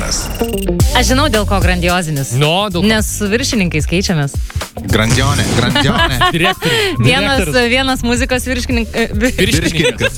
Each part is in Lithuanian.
Grandiozinikas. Aš žinau, dėl ko grandiozinis. No, dėl ko? Nes su viršininkais keičiamės. Grandionė. Vienas muzikos Viršininkas.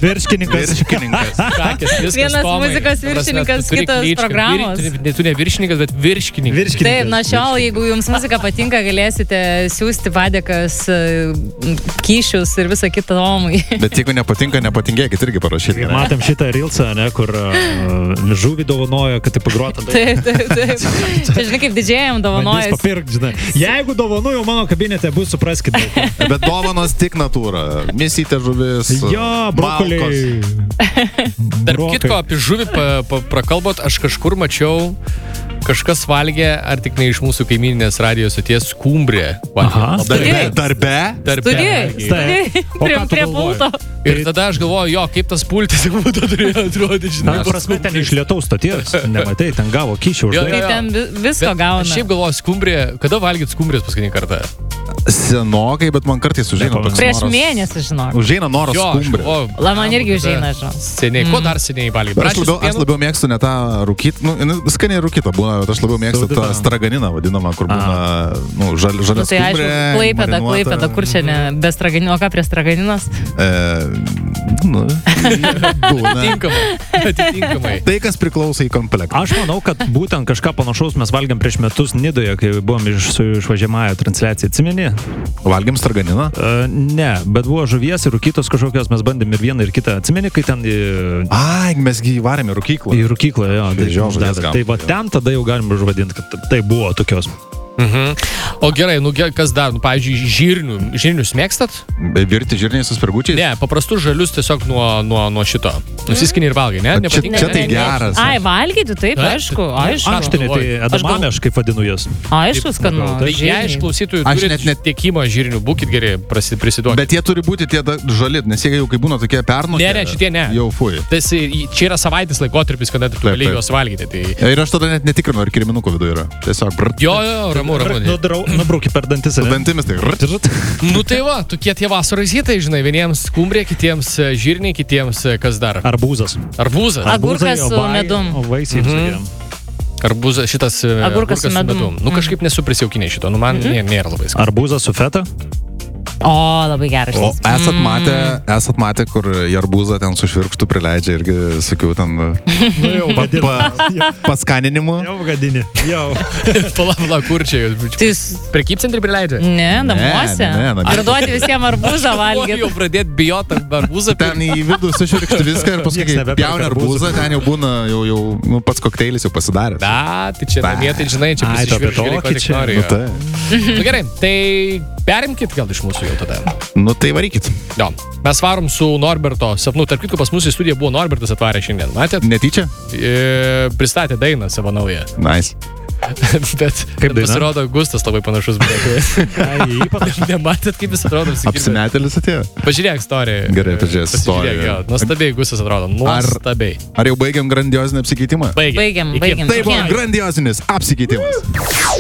Vienas muzikos viršininkas, kitas programos. Tu ne viršininkas, bet viršininkas. Taip, nuo šiol, jeigu jums muzika patinka, galėsite siūsti padėkas, kyšius ir visą kitą Tomui. Bet jeigu nepatinka, nepatingėkit irgi parašyti. Matėm šitą reelsą, kur žuvį dovanojo, kad tai pagrota. Taip. Čia žinai, kaip didžėjam dovanojas. Jeigu dovanoju mano kabinete, bus supraskite. Bet dovanos tik natūra. Mėsytė žuvis. Jo, brokoliai. Tarp kitko, apie žuvį prakalbot, aš kažkur mačiau, kažkas valgė, ar tik ne iš mūsų kaimyninės radijos stoties skumbrė. Darbe? Studijai. Prie pulto. Ir tada aš galvoju, jo, kaip tas pultas būtų turėjo atrodyti, žinai. Prasme, ten iš Lietaus stoties. Nematai, ten gavo kyšių už tai. Tai ten visko gauna. Šiaip galvoju, skumbrė, kada valgyt skumbrės paskutinį kartą? Senokai, bet man kartais užeina toks noras. Prieš mėnesį, žinok. Užeina noras skumbrė. Man irgi užeina, žinok. Seniai, ko dar seniai valgyt? Aš labiau mėgstu ne tą rūkytą, skaniai rūkytą būna, bet aš labiau mėgstu tą straganiną vadinamą, kur būna žalia skumbrė. Tai aišku, Klaipėda, kur čia ne be straganino, ką prie straganinos? Atitinkamai. Tai, kas priklauso į komplektą. Aš manau, kad būtent kažką panašaus mes valgiam prieš metus Nidoje, kai buvom išvažiamąją transliaciją. Atsimeni? Valgiam straganiną? Ne, bet buvo žuvies ir rūkytos kažkokios, mes bandėm ir vieną ir kitą. Atsimeni, kai ten... Mes jį varėm į rūkyklą. Į rūkyklą, jo. Tai va ten tada jau galim užvadinti, kad tai buvo tokios. O gerai, kas dar, pavyzdžiui, žirnius mėgstat? Virti žirniai su spirgučiais? Ne, paprastus žalius tiesiog nuo šito. Nusiskini ir valgai, ne? Čia tai geras. Valgyti, taip, aišku. Aštinė, tai edamame aš kaip vadinu jas. Aišku, skanu. Jei iš klausytojų turit tiekimo žirnių, būkit geri, prisiduokit. Bet jie turi būti tie žali, nes jie jau kai būna tokie pernokę. Ne, šitie ne. Jau fui. Čia yra savaitės laikotarpis, kada tu gali juos valgyti. Ir aš tada net netikrinu, ar kirminukų viduje yra. Tiesiog nubrauki per dantis. Dantimis tai. Nu tai va, tokie tie vasaros hitai, žinai, vieniems skumbrė, kitiems žirniai, kitiems kas dar. Arbūzas. Agurkas su medum. O vaisiai visokie. Arbūzas, šitas agurkas su medum. Nu kažkaip nesu prisijaukinę šito, man nėra labai skanu. Arbūzas su feta? O, labai geras. O esat matę, kur arbūzą ten su švirkštu prileidžia irgi, sakiau, ten paskaninimu. Jau gadini. Pala, kur čia? Prekybcentrį prileidžia? Ne, namuose. Ir duoti visiems arbūzą valgyti. Jau pradėti bijoti arbūzą. Ten į vidų sušvirkšti viską ir paskui pjauni arbūzą, ten jau būna, jau pats kokteilis jau pasidarė. Da, tai čia namie, tai žinai, čia prisišvirkšti, ko tik nori. Gerai, tai perimkit gal iš mūsų jau tada. Nu tai varykit. Jo, mes varom su Norberto sapnu. Tarp kitko, pas mūsų į studiją buvo Norbertas atvarė šiandien. Matėt? Netyčia? Pristatė dainą savo naują. Nice. Bet pasirodo, Gustas labai panašus buvo. Nematėt, kaip jis atrodo? Apsimetėlis atėjo. Pažiūrėk istoriją. Gerai, pažiūrėk istoriją. Nuostabiai Gustas atrodo. Nuostabiai. Ar jau baigiam grandiozinį apsikeitimą? Baigiam. Tai buvo grandiozinis apsikeitimas.